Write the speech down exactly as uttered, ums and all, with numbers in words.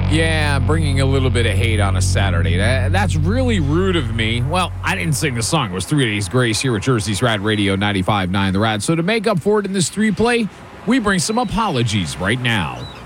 Yeah, bringing a little bit of hate on a Saturday. That, that's really rude of me. Well, I didn't sing the song. It was Three Days Grace here at Jersey's Rad Radio ninety-five point nine The Rad. So to make up for it in this three play, we bring some apologies right now.